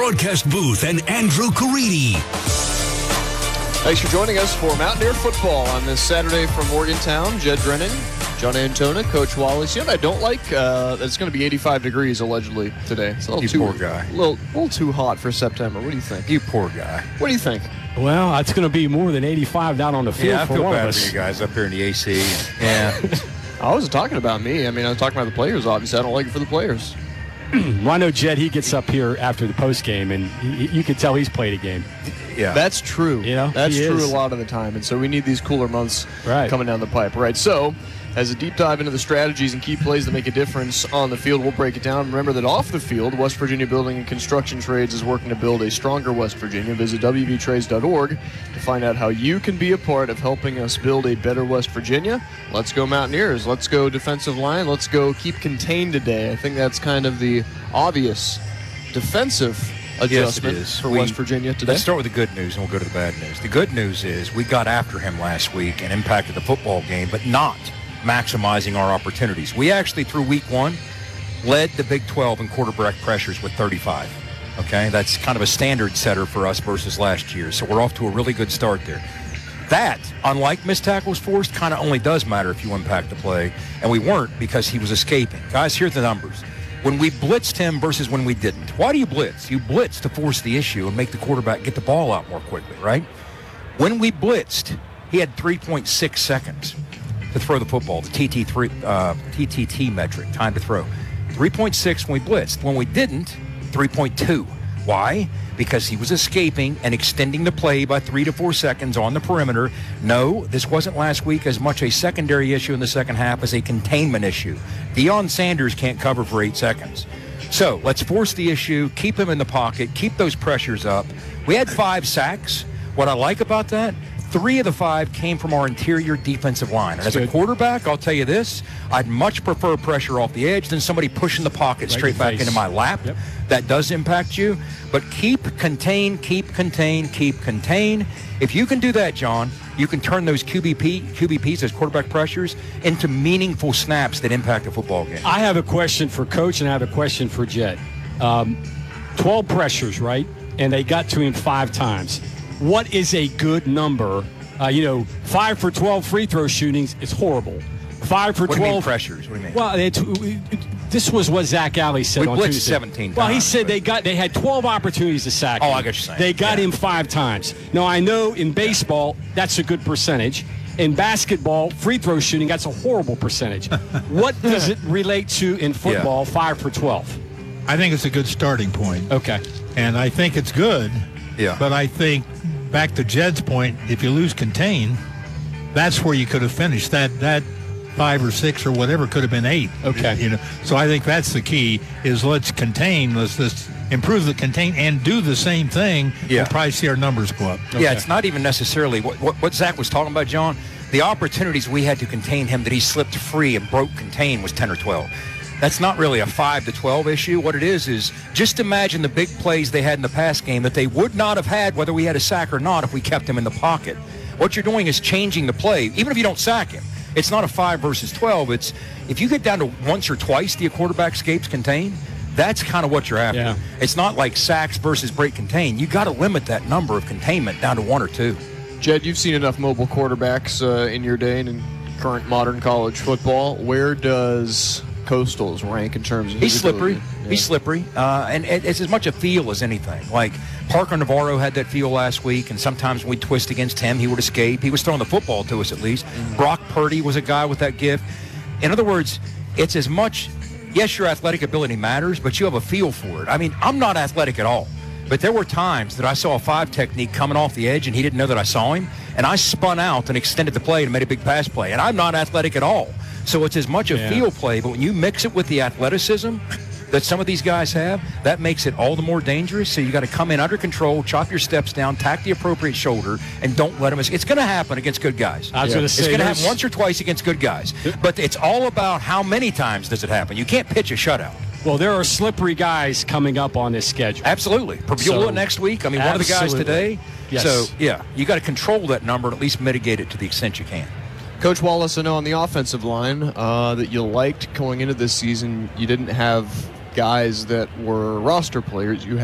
Broadcast booth and Andrew Caridi. Thanks for joining us for Mountaineer football on this Saturday from Morgantown. Jed Drennan, John Antona, Coach Wallace. You know what I don't like? It's going to be 85 degrees allegedly today. It's a little poor guy. A little too hot for September. What do you think? You poor guy. What do you think? Well, it's going to be more than 85 down on the field Yeah, I for feel one of bad us. for you guys up here in the AC. Yeah. I wasn't talking about me. I mean, I was talking about the players, obviously. I don't like it for the players. Well, I know Jed, he gets up here after the post game, and you can tell he's played a game. Yeah. That's true. You know, that's he true is. a lot of the time. And so we need these cooler months Right. coming down the pipe. Right. So as a deep dive into the strategies and key plays that make a difference on the field, we'll break it down. Remember that off the field, West Virginia Building and Construction Trades is working to build a stronger West Virginia. Visit wvtrades.org to find out how you can be a part of helping us build a better West Virginia. Let's go Mountaineers. Let's go defensive line. Let's go keep contained today. I think that's kind of the obvious defensive adjustment for West Virginia today. Let's start with the good news, and we'll go to the bad news. The good news is we got after him last week and impacted the football game, but not maximizing our opportunities. We actually, through week one, led the Big 12 in quarterback pressures with 35. Okay, that's kind of a standard setter for us versus last year, so we're off to a really good start there. That, unlike missed tackles forced, kind of only does matter if you impact the play, and we weren't because he was escaping. Guys, here's the numbers. When we blitzed him versus when we didn't. Why do you blitz? You blitz to force the issue and make the quarterback get the ball out more quickly, right? When we blitzed, he had 3.6 seconds to throw the football, the TTT metric, time to throw. 3.6 when we blitzed. When we didn't, 3.2. Why? Because he was escaping and extending the play by 3 to 4 seconds on the perimeter. No, this wasn't last week as much a secondary issue in the second half as a containment issue. Deion Sanders can't cover for 8 seconds. So let's force the issue, keep him in the pocket, keep those pressures up. We had 5 sacks. What I like about that, 3 of the 5 came from our interior defensive line. And as a quarterback, I'll tell you this, I'd much prefer pressure off the edge than somebody pushing the pocket straight back into my lap. Yep. That does impact you. But keep contain. If you can do that, John, you can turn those QBPs, those quarterback pressures, into meaningful snaps that impact a football game. I have a question for Coach, and I have a question for Jed. 12 pressures, right? And they got to him 5 times. What is a good number? 5 for 12 free throw shootings is horrible. 5 for 12 What do you mean pressures? What do you mean? Well, this was what Zach Alley said on blitzed Tuesday. 17 times. Well, he said they had 12 opportunities to sack him. Oh, I get what you're saying. They got him 5 times. Now, I know in baseball, that's a good percentage. In basketball, free throw shooting, that's a horrible percentage. What does it relate to in football, 5 for 12? I think it's a good starting point. Okay. And I think it's good. Yeah. But I think, back to Jed's point, if you lose contain, that's where you could have finished. That 5 or 6 or whatever could have been 8. Okay. So I think that's the key, is let's contain, let's improve the contain and do the same thing. Yeah. We'll probably see our numbers go up. Okay. Yeah, it's not even necessarily what Zach was talking about, John. The opportunities we had to contain him that he slipped free and broke contain was 10 or 12. That's not really a 5 to 12 issue. What it is just imagine the big plays they had in the pass game that they would not have had whether we had a sack or not if we kept him in the pocket. What you're doing is changing the play, even if you don't sack him. It's not a 5 versus 12. It's if you get down to once or twice the quarterback escapes contain, that's kind of what you're after. Yeah. It's not like sacks versus break contain. You got to limit that number of containment down to 1 or 2. Jed, you've seen enough mobile quarterbacks in your day and in current modern college football. Where does Coastal's rank in terms of He's his slippery. ability? Yeah. He's slippery. And it's as much a feel as anything. Like Parker Navarro had that feel last week, and sometimes when we twist against him, he would escape. He was throwing the football to us at least. Mm-hmm. Brock Purdy was a guy with that gift. In other words, it's as much, yes, your athletic ability matters, but you have a feel for it. I mean, I'm not athletic at all. But there were times that I saw a 5 technique coming off the edge, and he didn't know that I saw him, and I spun out and extended the play and made a big pass play. And I'm not athletic at all. So it's as much a field play, but when you mix it with the athleticism that some of these guys have, that makes it all the more dangerous. So you got to come in under control, chop your steps down, tack the appropriate shoulder, and don't let them. It's going to happen against good guys. I was going to say it's going to happen once or twice against good guys. But it's all about how many times does it happen. You can't pitch a shutout. Well, there are slippery guys coming up on this schedule. Absolutely. Pabula next week. I mean, one of the guys today. Yes. So, yeah, you got to control that number and at least mitigate it to the extent you can. Coach Wallace, I know on the offensive line that you liked going into this season, you didn't have guys that were roster players. You